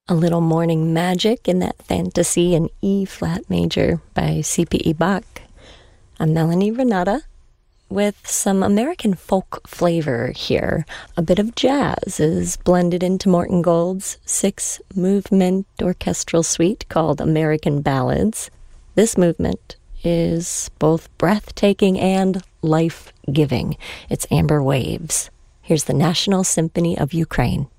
A Little Morning Magic in that fantasy in E-flat major by C.P.E. Bach. I'm Melanie Renata with some American folk flavor here. A bit of jazz is blended into Morton Gold's 6-movement orchestral suite called American Ballads. This movement is both breathtaking and life-giving. It's Amber Waves. Here's the National Symphony of Ukraine.